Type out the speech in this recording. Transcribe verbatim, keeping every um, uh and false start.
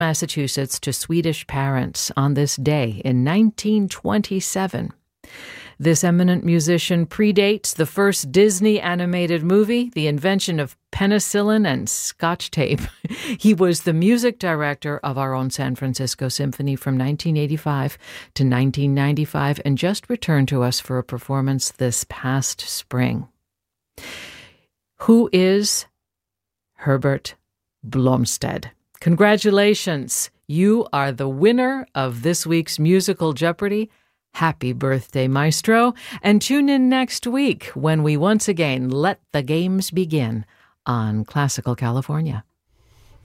Massachusetts to Swedish parents on this day in nineteen twenty-seven. This eminent musician predates the first Disney animated movie, the invention of penicillin and Scotch tape. He was the music director of our own San Francisco Symphony from nineteen eighty-five to nineteen ninety-five and just returned to us for a performance this past spring. Who is Herbert Blomstedt? Congratulations! You are the winner of this week's Musical Jeopardy! Happy birthday, Maestro, and tune in next week when we once again let the games begin on Classical California.